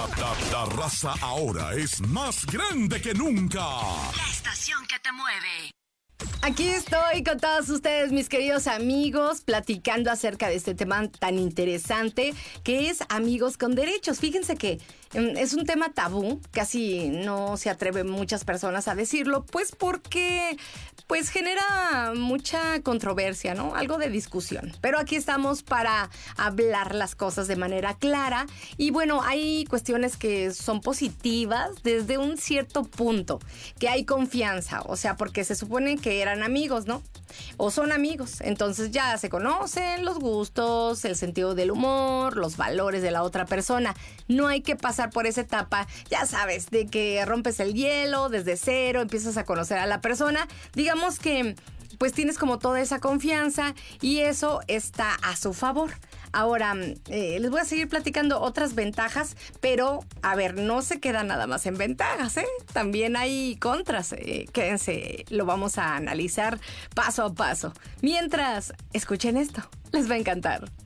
La raza ahora es más grande que nunca. La estación que te mueve. Aquí estoy con todos ustedes, mis queridos amigos, platicando acerca de este tema tan interesante que es amigos con derechos. Fíjense que es un tema tabú, casi no se atreven muchas personas a decirlo, pues porque genera mucha controversia, ¿no? Algo de discusión. Pero aquí estamos para hablar las cosas de manera clara y bueno, hay cuestiones que son positivas desde un cierto punto, que hay confianza, o sea, porque se supone que eran amigos, ¿no? O son amigos, entonces ya se conocen los gustos, el sentido del humor, los valores de la otra persona. No hay que pasar por esa etapa, ya sabes, de que rompes el hielo desde cero, empiezas a conocer a la persona. Digamos que pues tienes como toda esa confianza y eso está a su favor. Ahora, les voy a seguir platicando otras ventajas, pero, a ver, no se queda nada más en ventajas, ¿eh? También hay contras. Quédense, lo vamos a analizar paso a paso. Mientras, escuchen esto, les va a encantar.